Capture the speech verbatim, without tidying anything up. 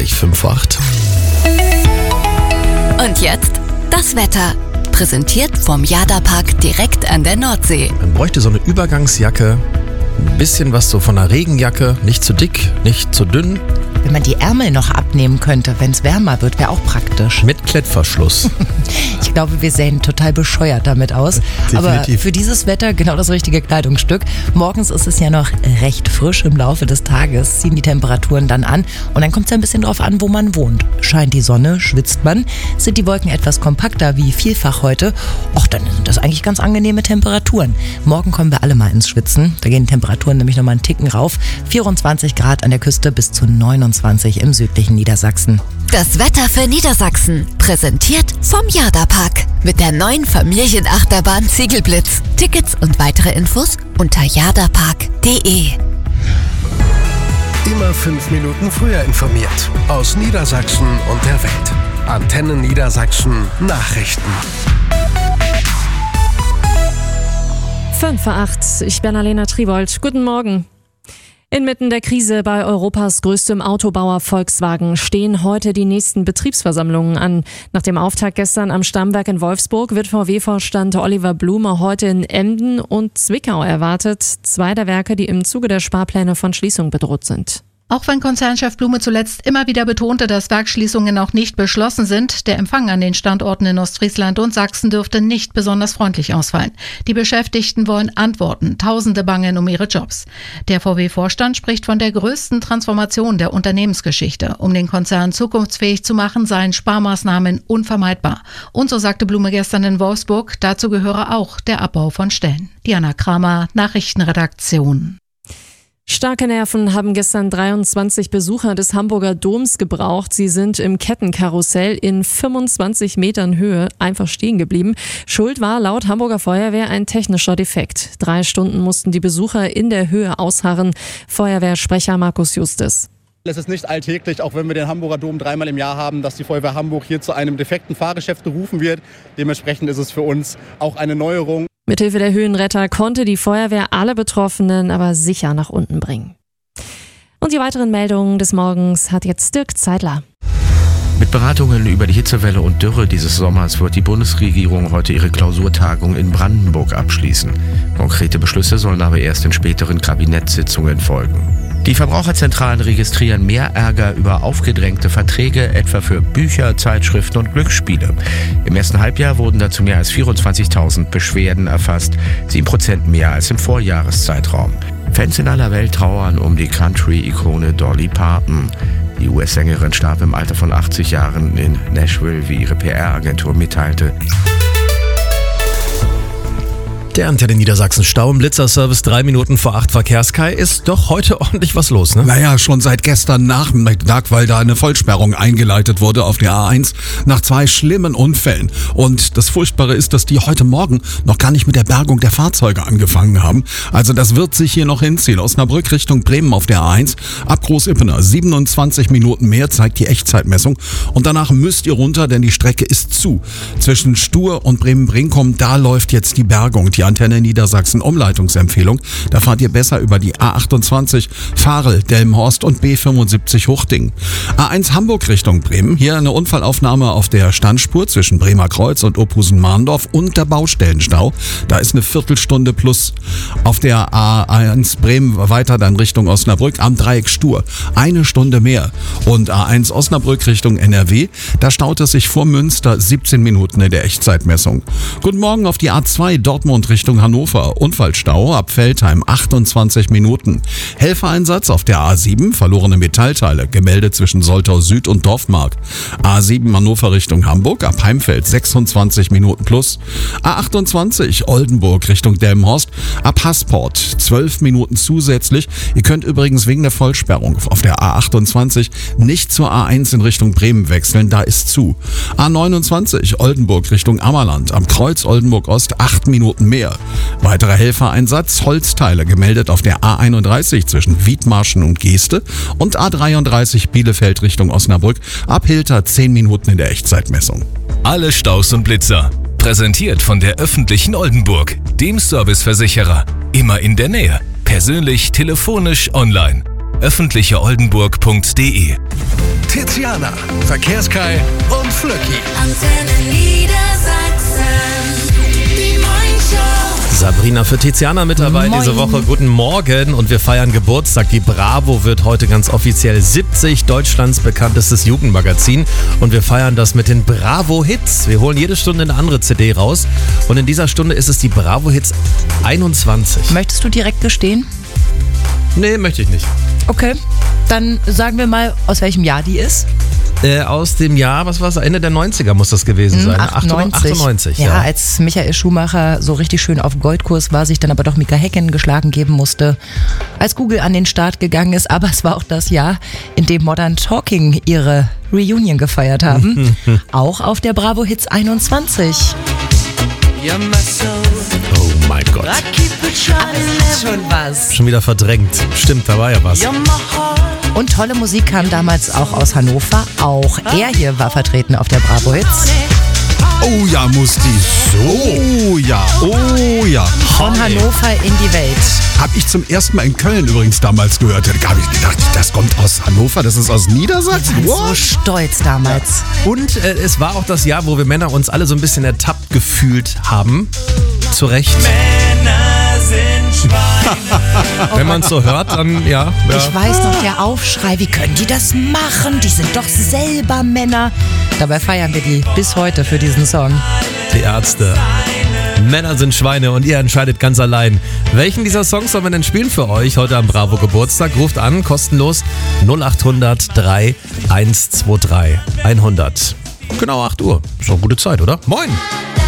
gleich fünf vor acht. Und jetzt das Wetter. Präsentiert vom Jada-Park direkt an der Nordsee. Man bräuchte so eine Übergangsjacke, ein bisschen was so von einer Regenjacke, nicht zu dick, nicht zu dünn. Wenn man die Ärmel noch abnehmen könnte, wenn es wärmer wird, wäre auch praktisch. Mit Klettverschluss. Ich glaube, wir sehen total bescheuert damit aus. Definitiv. Aber für dieses Wetter genau das richtige Kleidungsstück. Morgens ist es ja noch recht frisch. Im Laufe des Tages ziehen die Temperaturen dann an. Und dann kommt es ein bisschen drauf an, wo man wohnt. Scheint die Sonne, schwitzt man, sind die Wolken etwas kompakter wie vielfach heute. Och, dann sind das eigentlich ganz angenehme Temperaturen. Morgen kommen wir alle mal ins Schwitzen. Da gehen die Temperaturen nämlich nochmal einen Ticken rauf. vierundzwanzig Grad an der Küste bis zu neunundzwanzig im südlichen Niedersachsen. Das Wetter für Niedersachsen. Präsentiert vom Jada-Park. Mit der neuen Familienachterbahn Ziegelblitz. Tickets und weitere Infos unter jadapark punkt de. Immer fünf Minuten früher informiert. Aus Niedersachsen und der Welt. Antenne Niedersachsen Nachrichten. fünf vor acht. Ich bin Alena Tribold. Guten Morgen. Inmitten der Krise bei Europas größtem Autobauer Volkswagen stehen heute die nächsten Betriebsversammlungen an. Nach dem Auftakt gestern am Stammwerk in Wolfsburg wird V W-Vorstand Oliver Blume heute in Emden und Zwickau erwartet. Zwei der Werke, die im Zuge der Sparpläne von Schließung bedroht sind. Auch wenn Konzernchef Blume zuletzt immer wieder betonte, dass Werksschließungen noch nicht beschlossen sind, der Empfang an den Standorten in Ostfriesland und Sachsen dürfte nicht besonders freundlich ausfallen. Die Beschäftigten wollen Antworten, Tausende bangen um ihre Jobs. Der V W-Vorstand spricht von der größten Transformation der Unternehmensgeschichte. Um den Konzern zukunftsfähig zu machen, seien Sparmaßnahmen unvermeidbar. Und so sagte Blume gestern in Wolfsburg, dazu gehöre auch der Abbau von Stellen. Diana Kramer, Nachrichtenredaktion. Starke Nerven haben gestern dreiundzwanzig Besucher des Hamburger Doms gebraucht. Sie sind im Kettenkarussell in fünfundzwanzig Metern Höhe einfach stehen geblieben. Schuld war laut Hamburger Feuerwehr ein technischer Defekt. Drei Stunden mussten die Besucher in der Höhe ausharren. Feuerwehrsprecher Markus Justus. Es ist nicht alltäglich, auch wenn wir den Hamburger Dom dreimal im Jahr haben, dass die Feuerwehr Hamburg hier zu einem defekten Fahrgeschäft gerufen wird. Dementsprechend ist es für uns auch eine Neuerung. Mithilfe der Höhenretter konnte die Feuerwehr alle Betroffenen aber sicher nach unten bringen. Und die weiteren Meldungen des Morgens hat jetzt Dirk Zeidler. Mit Beratungen über die Hitzewelle und Dürre dieses Sommers wird die Bundesregierung heute ihre Klausurtagung in Brandenburg abschließen. Konkrete Beschlüsse sollen aber erst in späteren Kabinettssitzungen folgen. Die Verbraucherzentralen registrieren mehr Ärger über aufgedrängte Verträge, etwa für Bücher, Zeitschriften und Glücksspiele. Im ersten Halbjahr wurden dazu mehr als vierundzwanzigtausend Beschwerden erfasst, sieben Prozent mehr als im Vorjahreszeitraum. Fans in aller Welt trauern um die Country-Ikone Dolly Parton. Die U S-Sängerin starb im Alter von achtzig Jahren in Nashville, wie ihre P R-Agentur mitteilte. Der Antenne Niedersachsen Stau im Blitzerservice drei Minuten vor acht Verkehrskai ist doch heute ordentlich was los, ne? Naja, schon seit gestern Nachmittag, weil da eine Vollsperrung eingeleitet wurde auf der A eins nach zwei schlimmen Unfällen. Und das Furchtbare ist, dass die heute Morgen noch gar nicht mit der Bergung der Fahrzeuge angefangen haben. Also das wird sich hier noch hinziehen. Osnabrück Richtung Bremen auf der A eins, ab Groß-Ippener, siebenundzwanzig Minuten mehr, zeigt die Echtzeitmessung. Und danach müsst ihr runter, denn die Strecke ist zu. Zwischen Stur und Bremen-Brinkum, da läuft jetzt die Bergung. Die Antenne Niedersachsen Umleitungsempfehlung. Da fahrt ihr besser über die A achtundzwanzig, Varel, Delmenhorst und B fünfundsiebzig Huchting. A eins Hamburg Richtung Bremen. Hier eine Unfallaufnahme auf der Standspur zwischen Bremer Kreuz und Opusen-Mahndorf und der Baustellenstau. Da ist eine Viertelstunde plus. Auf der A eins Bremen weiter dann Richtung Osnabrück am Dreieck Stur. Eine Stunde mehr. Und A eins Osnabrück Richtung N R W. Da staut es sich vor Münster siebzehn Minuten in der Echtzeitmessung. Guten Morgen auf die A zwei Dortmund Richtung Hannover. Unfallstau ab Veltheim achtundzwanzig Minuten. Helfereinsatz auf der A sieben, verlorene Metallteile, gemeldet zwischen Soltau Süd und Dorfmark. A sieben Hannover Richtung Hamburg, ab Heimfeld sechsundzwanzig Minuten plus. A achtundzwanzig Oldenburg Richtung Delmenhorst, ab Hassport zwölf Minuten zusätzlich. Ihr könnt übrigens wegen der Vollsperrung auf der A achtundzwanzig nicht zur A eins in Richtung Bremen wechseln, da ist zu. A neunundzwanzig Oldenburg Richtung Ammerland, am Kreuz Oldenburg Ost acht Minuten mehr. Weiterer Helfereinsatz, Holzteile gemeldet auf der A einunddreißig zwischen Wiedmarschen und Geeste und A dreiunddreißig Bielefeld Richtung Osnabrück, ab Hilter zehn Minuten in der Echtzeitmessung. Alle Staus und Blitzer. Präsentiert von der öffentlichen Oldenburg, dem Serviceversicherer. Immer in der Nähe. Persönlich, telefonisch, online. öffentliche oldenburg punkt de Tiziana, Verkehrskai und Flöcki. Antenne Niedersachsen, die Morningshow. Sabrina für Tiziana mit dabei Moin. diese Woche. Guten Morgen und wir feiern Geburtstag. Die Bravo wird heute ganz offiziell siebzig, Deutschlands bekanntestes Jugendmagazin. Und wir feiern das mit den Bravo-Hits. Wir holen jede Stunde eine andere C D raus. Und in dieser Stunde ist es die Bravo-Hits einundzwanzig. Möchtest du direkt gestehen? Nee, möchte ich nicht. Okay, dann sagen wir mal, aus welchem Jahr die ist. Äh, aus dem Jahr, was war es? Ende der neunziger muss das gewesen sein. achtundneunzig. achtundneunzig, ja. ja. Als Michael Schumacher so richtig schön auf Goldkurs war, sich dann aber doch Mika Häkkinen geschlagen geben musste, als Google an den Start gegangen ist. Aber es war auch das Jahr, in dem Modern Talking ihre Reunion gefeiert haben. Auch auf der Bravo Hits einundzwanzig. Oh mein Gott. Schon was. Schon wieder verdrängt. Stimmt, da war ja was. Und tolle Musik kam damals auch aus Hannover. Auch er hier war vertreten auf der Bravo Hits. Oh ja, Musti. So. Oh ja, oh ja. Von Hannover in die Welt. Hab ich zum ersten Mal in Köln übrigens damals gehört. Da habe ich gedacht, das kommt aus Hannover, das ist aus Niedersachsen. Wir waren so stolz damals. Und äh, es war auch das Jahr, wo wir Männer uns alle so ein bisschen ertappt gefühlt haben. Zu Recht. Männer sind Schweine. Wenn man es so hört, dann ja. ja. Ich weiß noch, der Aufschrei, wie können die das machen? Die sind doch selber Männer. Dabei feiern wir die bis heute für diesen Song. Die Ärzte. Männer sind Schweine und ihr entscheidet ganz allein. Welchen dieser Songs sollen wir denn spielen für euch heute am Bravo Geburtstag? Ruft an, kostenlos null acht hundert drei eins zwei drei hundert. Genau acht Uhr. Ist doch eine gute Zeit, oder? Moin!